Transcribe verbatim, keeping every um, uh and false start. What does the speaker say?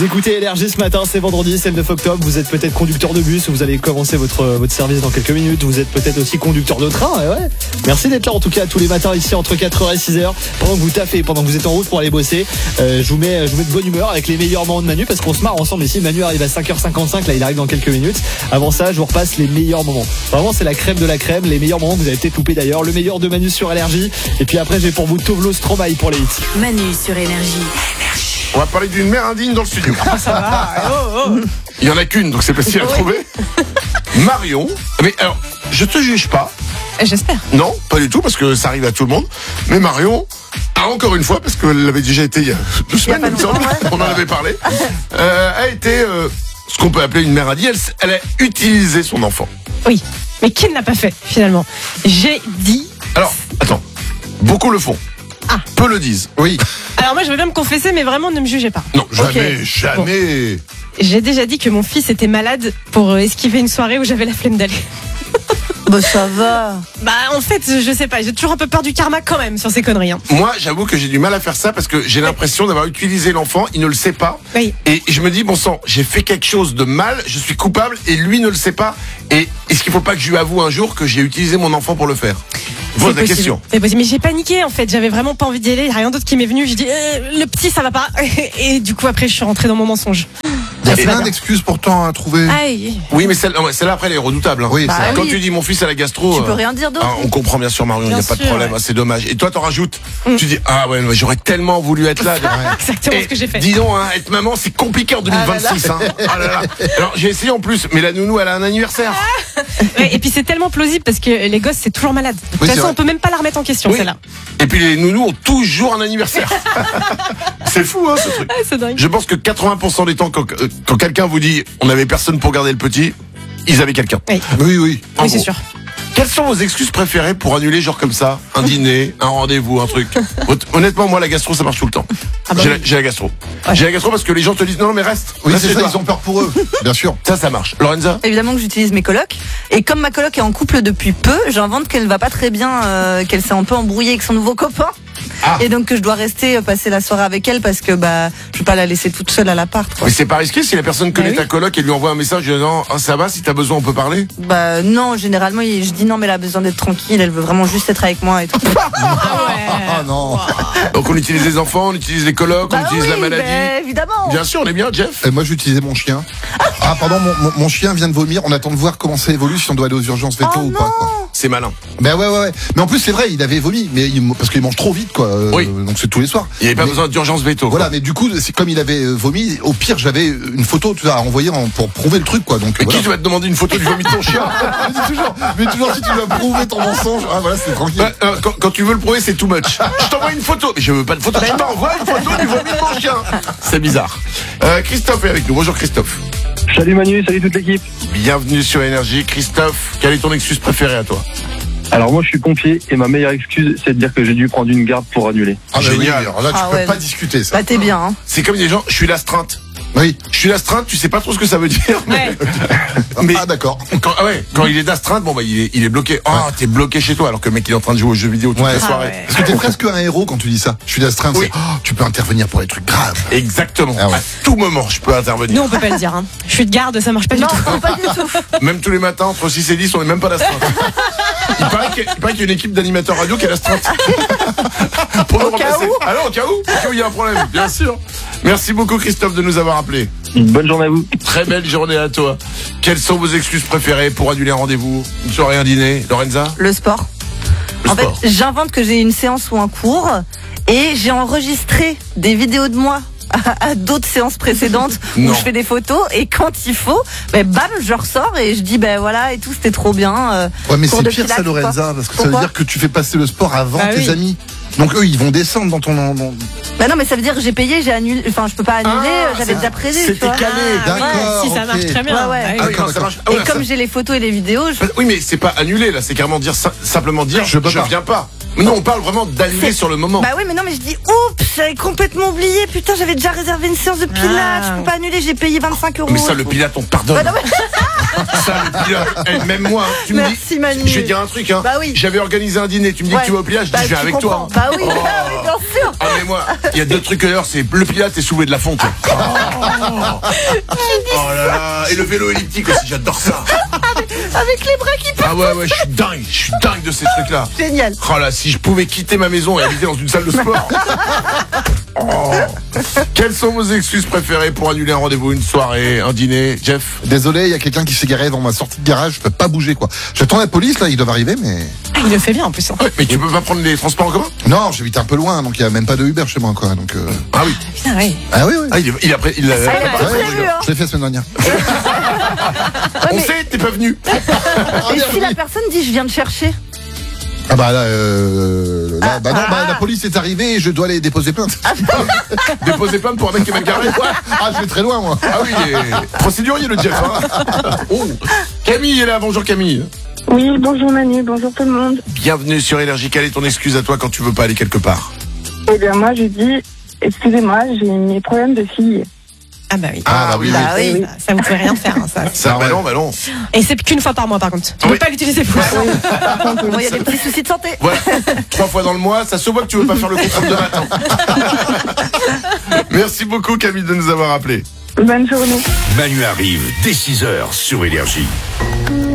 Vous écoutez Énergie ce matin, c'est vendredi, c'est le neuf octobre. Vous êtes peut-être conducteur de bus, vous allez commencer votre, votre service dans quelques minutes. Vous êtes peut-être aussi conducteur de train. Et ouais. Merci d'être là en tout cas tous les matins ici entre quatre heures et six heures. Pendant que vous taffez, pendant que vous êtes en route pour aller bosser, euh, je, vous mets, je vous mets de bonne humeur avec les meilleurs moments de Manu parce qu'on se marre ensemble ici. Manu arrive à cinq heures cinquante-cinq, là il arrive dans quelques minutes. Avant ça, je vous repasse les meilleurs moments. Vraiment, c'est la crème de la crème. Les meilleurs moments que vous avez peut-être loupés d'ailleurs. Le meilleur de Manu sur Énergie. Et puis après, j'ai pour vous Tovlo Stromae pour les hits. Manu sur Énergie. On va parler d'une mère indigne dans le studio. Ah, ça va. Oh, oh. Il y en a qu'une, donc c'est facile à trouver. Marion. Mais alors, je te juge pas. J'espère. Non, pas du tout, parce que ça arrive à tout le monde. Mais Marion a encore une fois, parce qu'elle l'avait déjà été il y a deux semaines, il me semble, on en avait parlé, euh, a été euh, ce qu'on peut appeler une mère indigne. Elle, elle a utilisé son enfant. Oui, mais qui ne l'a pas fait finalement? J'ai dit... Alors, attends, beaucoup le font. Ah. Peu le disent. Oui. Alors moi je veux bien me confesser, mais vraiment ne me jugez pas. Non, jamais, Okay. jamais. Bon. J'ai déjà dit que mon fils était malade pour esquiver une soirée où j'avais la flemme d'aller. Bah ça va. Bah en fait, je sais pas, j'ai toujours un peu peur du karma quand même sur ces conneries. Hein. Moi, j'avoue que j'ai du mal à faire ça parce que j'ai l'impression d'avoir utilisé l'enfant, il ne le sait pas. Oui. Et je me dis, bon sang, j'ai fait quelque chose de mal, je suis coupable et lui ne le sait pas. Et est-ce qu'il faut pas que je lui avoue un jour que j'ai utilisé mon enfant pour le faire? Voilà la possible. question. C'est possible. Mais j'ai paniqué en fait, j'avais vraiment pas envie d'y aller, il y a rien d'autre qui m'est venu, j'ai dit euh, le petit ça va pas. Et du coup après je suis rentrée dans mon mensonge. Il y a Ah, plein c'est d'excuses pourtant à trouver. Aïe. Oui, mais celle, ouais, celle-là après elle est redoutable. Hein. Oui, Bah c'est Quand oui. tu dis mon fils à la gastro, Tu peux euh, rien dire d'autre. ah, on comprend bien sûr Marion, il Bien n'y a pas de sûr, problème, ouais. ah, c'est dommage. Et toi t'en rajoutes, Mm. tu dis ah ouais, ouais, j'aurais tellement voulu être là. Exactement Et ce que j'ai fait. dis donc, hein, être maman c'est compliqué en deux mille vingt-six. Ah là hein. Ah là là. Alors j'ai essayé en plus, mais la nounou elle a un anniversaire. Ouais, et puis c'est tellement plausible parce que les gosses c'est toujours malade. De toute Oui, c'est façon vrai. on peut même pas la remettre en question Oui. celle-là. Et puis les nounous ont toujours un anniversaire. C'est fou hein ce truc. Ah, c'est dingue. Je pense que quatre-vingts pour cent des temps, quand, euh, quand quelqu'un vous dit on n'avait personne pour garder le petit, ils avaient quelqu'un. Oui, Oui, oui. En oui c'est gros. sûr. Quelles sont vos excuses préférées pour annuler genre comme ça un dîner, un rendez-vous, un truc? Honnêtement, moi la gastro ça marche tout le temps. Ah bah J'ai oui. la, j'ai la gastro. Ouais. J'ai la gastro parce que les gens te disent non, non mais reste. Oui, Reste c'est chez ça, toi. ils ont peur pour eux. Bien sûr. Ça, ça marche. Lorenza? Évidemment que j'utilise mes colocs. Et comme ma coloc est en couple depuis peu, j'invente qu'elle va pas très bien, euh, qu'elle s'est un peu embrouillée avec son nouveau copain. Ah. Et donc que je dois rester euh, passer la soirée avec elle parce que bah je peux pas la laisser toute seule à l'appart. Quoi. Mais c'est pas risqué si la personne connaît Bah oui. ta coloc et lui envoie un message disant ah, ça va, si t'as besoin on peut parler. Bah non, généralement il- je dis non mais elle a besoin d'être tranquille, elle veut vraiment juste être avec moi et tout. Ah non. Donc on utilise les enfants, on utilise les colocs, on Bah utilise oui, la maladie. bah, évidemment. Bien sûr, on est bien, Jeff. Et moi, j'utilisais mon chien. Ah, pardon, mon, mon, mon chien vient de vomir. On attend de voir comment ça évolue, si on doit aller aux urgences veto Oh ou non. pas, quoi. C'est malin. Ben ouais, ouais, ouais. Mais en plus, c'est vrai, il avait vomi, mais il, parce qu'il mange trop vite, quoi. Euh, Oui. Donc c'est tous les soirs. Il n'y avait pas Mais- besoin d'urgence veto. quoi. Voilà, mais du coup, c'est comme il avait euh, vomi. Au pire, j'avais une photo tu vois, à envoyer en- pour prouver le truc, quoi. Donc Mais voilà. qui tu vas te demander une photo du vomi de ton chien? Mais dis toujours, mais toujours si tu dois prouver ton mensonge. Ah voilà, c'est tranquille. Ouais, euh, quand, quand tu veux le prouver, c'est too much. Je t'envoie une photo. Mais je veux pas de photo. Je t'envoie une photo du vomi de mon chien. C'est bizarre. Euh, Christophe est avec nous. Bonjour Christophe. Salut Manu, salut toute l'équipe. Bienvenue sur Énergie. Christophe, quelle est ton excuse préférée à toi? Alors moi je suis pompier et ma meilleure excuse c'est de dire que j'ai dû prendre une garde pour annuler. Ah bah oui, génial. alors là, tu Ah peux ouais. pas discuter ça. Bah t'es bien. Hein. C'est comme des gens, je suis l'astreinte. Oui. Je suis l'astreinte, tu sais pas trop ce que ça veut dire. Mais, Ouais. mais Ah d'accord. quand, ah ouais, quand il est d'astreinte, bon bah il est, il est bloqué. Ah, t'es bloqué chez toi alors que le mec il est en train de jouer aux jeux vidéo toute Ouais. la Ah soirée. ouais. Parce que t'es presque un héros quand tu dis ça. Je suis d'astreinte. Oui. c'est, oh, tu peux intervenir pour les trucs graves. Exactement. Ah ouais. À tout moment, je peux intervenir. Nous on peut pas le dire. Hein. Je suis de garde, ça marche pas du Non, tout. non, pas du tout. Même tous les matins, entre six et dix, on n'est même pas d'astreinte. Il paraît qu'il y a- il paraît qu'il y a une équipe d'animateurs radio qui est l'astreinte. Pour nous Au cas remplacer. où. Alors, au cas où, au cas où il y a un problème, bien sûr. Merci beaucoup Christophe de nous avoir appelés. Bonne journée à vous. Très belle journée à toi. Quelles sont vos excuses préférées pour annuler un rendez-vous, une soirée, un dîner? Lorenza? Le sport. Le En sport. fait, j'invente que j'ai une séance ou un cours et j'ai enregistré des vidéos de moi à, à d'autres séances précédentes où Non. je fais des photos et quand il faut, ben bam, je ressors et je dis ben voilà et tout, c'était trop bien. euh, Ouais, mais cours c'est de pire pilates, ça, quoi. Lorenza, parce que ça veut Pourquoi dire que tu fais passer le sport avant Bah tes oui. amis. Donc eux, ils vont descendre dans ton. dans- Ben non, mais ça veut dire que j'ai payé, j'ai annulé, enfin je peux pas annuler, Ah, j'avais ça- déjà prévu. tu c'était vois. calé. Ah, ouais, D'accord, si ça ok. marche très bien. Ouais, ouais. Bah oui. Ah oui, D'accord, non, ça marche. Ah Et ouais, comme ça- j'ai les photos et les vidéos, je... Oui, mais c'est pas annulé là, c'est carrément dire sim- simplement dire Je peux pas. viens pas. Mais non, on parle vraiment d'annuler C'est- sur le moment. Bah oui, mais non, mais je dis, oups, j'avais complètement oublié. Putain, j'avais déjà réservé une séance de pilates. Ah. Je peux pas annuler, j'ai payé vingt-cinq euros. Mais ça, le pilote, on pardonne. Bah non, mais- Ça, le pilote, eh, même moi, hein, tu me Merci, dis. Manu. Je vais te dire un truc, hein. Bah oui. J'avais organisé un dîner, tu me dis Ouais. que tu vas au pilote, je dis, Bah, je vais tu avec comprends. toi. Bah oui, Oh. bah oui, bien sûr. Ah, mais moi, il y a deux trucs à l'heure, c'est le pilote et soulever de la fonte. Oh. Oh là là. Et le vélo elliptique aussi, j'adore ça. Avec les bras qui Ah ouais, ouais, je suis dingue, je suis dingue de ces trucs-là. Génial. Oh là, si je pouvais quitter ma maison et habiter dans une salle de sport. Oh. Quelles sont vos excuses préférées pour annuler un rendez-vous, une soirée, un dîner, Jeff? Désolé, il y a quelqu'un qui s'est garé devant ma sortie de garage, je peux pas bouger quoi. J'attends la police là, ils doivent arriver mais... Ah, il le fait bien en plus. hein. Ouais, mais tu peux pas prendre les transports en commun? Non, j'habite un peu loin, donc il y a même pas de Uber chez moi quoi. Donc euh... Ah oui. Putain, ouais. Ah oui oui. Ah, il, est- il a pré- il a- il a Ah, tout ouais, prévu, hein. Je l'ai fait la semaine dernière. On mais- sait, t'es pas venu. Et si la personne dit, je viens te chercher. Ah bah là, euh, là Ah, bah non, ah, bah, ah. la police est arrivée et je dois aller déposer plainte. Déposer plainte pour un mec qui est mal garé. Ah, je vais très loin moi. Ah oui, il est procédurier le Jeff. Hein. Oh. Camille est là, bonjour Camille. Oui, bonjour Manu, bonjour tout le monde. Bienvenue sur Énergie. Quelle est ton excuse à toi quand tu veux pas aller quelque part? Eh bien moi je dis, excusez-moi, j'ai mes problèmes de fille. Ah bah oui. Ah, bah oui, Bah oui. oui. Ça, ça, vous pouvez rien faire. hein, ça. Ça, bah non, bah non. Et c'est qu'une fois par mois par contre. Tu Oui. peux pas l'utiliser plus. Par contre, moi, il y a des petits soucis de santé. Ouais, trois fois dans le mois, ça se voit que tu veux pas faire le contrôle de matin. Merci beaucoup Camille de nous avoir appelés. Bonne journée. Manu arrive dès six heures sur Énergie.